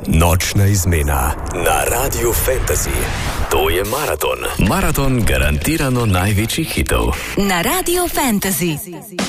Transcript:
Nočna izmena na Radio Fantasy. To je maraton. Maraton garantirano največjih hitov. Na Radio Fantasy.